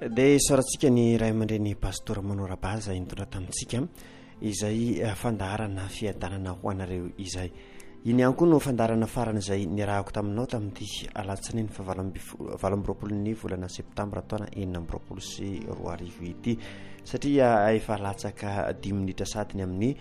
dia sorantsika ny ray aman-dreny pastora Manorabaza intondra tamintsika izay fandarana fiadanana ho anareo izay. Iny ihany koa no fandarana farana izay nirahako taminao tamin'ity alatsinainy fa 20 volana septambra taona 2024 ity, satria efa latsaka 10 minitra satiny amin'ny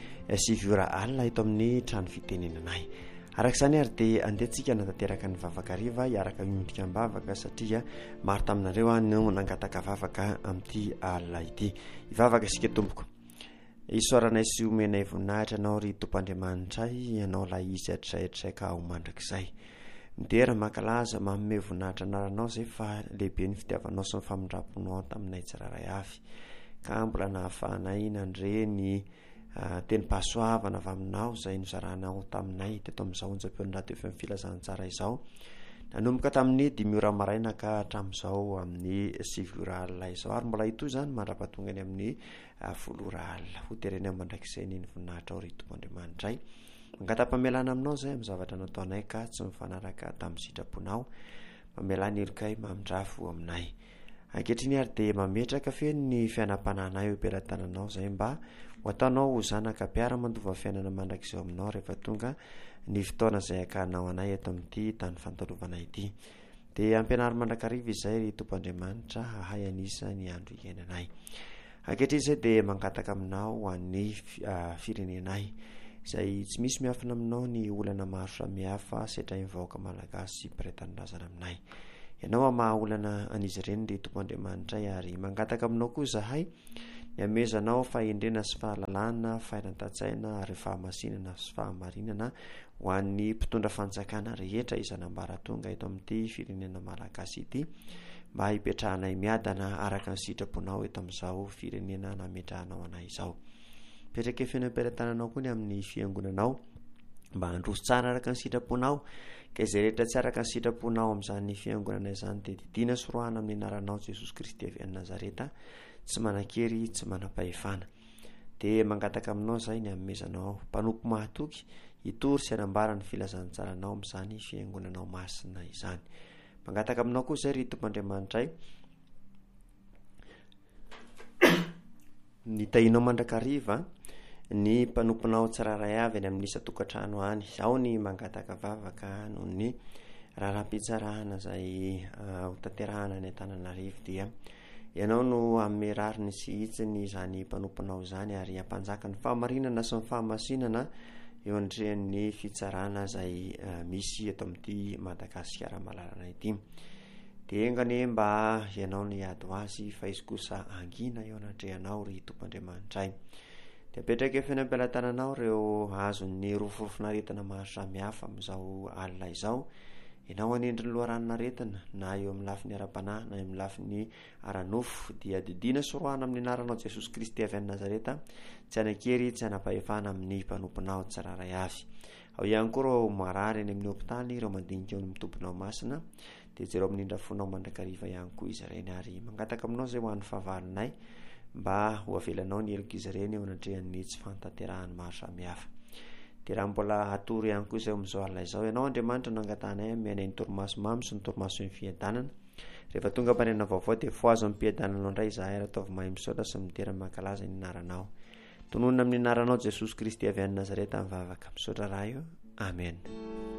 7 alina ito amin'ny trano fitenenanay. Arak'izany ary dia andehantsika natateraka ny vavaka riva hiaraka miondrika mivavaka satria maro taminareo no nangataka vavaka amin'ity alina ity. Ivavaka isika tompoko. Isoranay sy omenay voninahitra anao ry Tompoandriamanitra, ianao la izy atraitraika ao mandrakizay. Midera makalaza manome voninahitra anaranao izay fa lehibe ny fitiavanao sy ny famindraponao taminay tsiraray avy. Ka mbola nahafahanay nandreny teny pasoavana avy aminao izay nozaranao taminay teto amin'izao onjam-peon'ny radio FM filazantsara izao. Nanomboka tamin'ny 5 ora maraina ka hatramin'izao amin'ny 7 ora alina izao, ary mbola ito izany mandrapahatongany amin'ny 10 ora alina. Ho tereny mandrakizay ny voninahitra ao ry Tompoandriamanitra. Mangata-pamelana aminao izay amin'ny zavatra nataonay ka tsy mifanaraka tamin'ny sitraponao. Mamelana elokay mamindrafo aminay. Ankehitriny ary dia mametraka feno ny fiainam-panahinay eo am-pelantananao izay mba ho ataonao ho zanaka mpiara-mandova fiainana mandrakizay aminao rehefa tonga ny fotoana izay akanao anay eto amin'ity tany fantalovanay ity. Dia ampianary mandrakariva izay ry Tompoandriamanitra hahay anisa ny andro iainanay. Ankehitriny izay dia mangataka aminao ho an'ny firenenay izay tsy misy miafina aminao ny olana maro samihafa setrainy vahoaka malagasy mpiray-tanindrazana aminay. Ianao maha-olana an'izy ireny ry Tompoandriamanitra ary mangataka aminao koa zahay ny amezanao fahendrena sy fahalalana, fahairan-tatsaina ary fahamasinana sy fahamarinana ho an'ny mpitondra fanjakana rehetra izanambara tonga eto amin'ity firenena malagasy ity, mba hipetrahanay miadana araka ny sitraponao eto amin'izao firenena nametrahanao anay izao. Petraka fiainam-piaran-tananao koa ny amin'ny fiangonanao mba handroso tsara araka ny sitraponao, ka izay rehetra tsy araka ny sitraponao amin'izany fiangonana izany dia didina sorohana amin'ny anaranao Jesosy Kristy avy any Nazareta, tsy manan-kery, tsy manam-pahefana. Dia mangataka aminao izay ny amezanao mpanompo mahatoky hitory sy hanambara ny filazantsaranao amin'izany fiangonanao masina izany. Mangataka aminao koa izay ry Tompoandriamanitra ny tahinao mandrakariva ny mpanomponao tsiraray avy any amin'ny isa-tokantrano any. Ao ny mangataka vavaka noho ny raharam-pitsarahana izay ho tanterahana ny Antananarivo, dia ianao no amerariny sy hitsiny izany mpanomponao izany ary hampanjaka ny fahamarinana sy ny fahamasinana eo andrehan'ny fitsarana izay misy eto amin'ity Madagasikara malalana ity. Dia engane mba ianao ny ady ho azy fa izy kosa angina eo anatrehanao ry Tompoandriamanitra. Dia petraka fiainam-pialan-tananao ireo azon'ny roforofonaretina maro samihafa amin'izao alina izao. Ianao anendry ny loharanona aretina na eo amin'ny lafiny ara-panahy na eo amin'ny lafiny ara-nofo, dia didina sorohana amin'ny anaranao Jesosy Kristy avy any Nazareta, tsy hanan-kery, tsy hanam-pahefana amin'ny mpanomponao tsiraray avy. Ao ihany koa ireo marary any amin'ny hopitaly, ireo mandinika eo amin'ny tombonao masina, dia jereo amin'indra fonao mandrakariva ihany koa izy ireny, ary mangataka aminao izay ho an'ny fahavalonay mba ho avelanao ny eloko izy ireny eo anatrehan'ny tsy fantanterahany maro samihafa. Dia raha mbola hatory ihany koa izay amin'izao alina izao, ianao Andriamanitra no angatanay amianay ny torimaso mamy sy ny torimaso fiadanana. Rehefa tonga mpanena vaovao dia foazo amin'ny mpiadananao indray izahay ary ataovy mahay misaotra sy midera mankalaza ny anaranao. Tononona amin'ny anaranao Jesosy Kristy avy any Nazareta mivavaka misaotra raha io. Amen.